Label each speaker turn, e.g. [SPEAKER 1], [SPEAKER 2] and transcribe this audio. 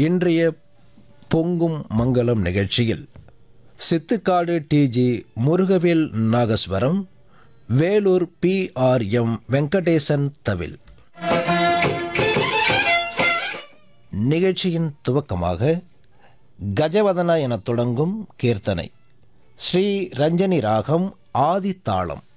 [SPEAKER 1] இன்றைய பொங்கும் மங்களம் நிகழ்ச்சியில் சித்துக்காடு டிஜி முருகவேல் நாகஸ்வரம், வேலூர் PRM வெங்கடேசன் தவில். நிகழ்ச்சியின் துவக்கமாக கஜவதனா என தொடங்கும் கீர்த்தனை, ஸ்ரீ ரஞ்சனி ராகம், ஆதி தாளம்.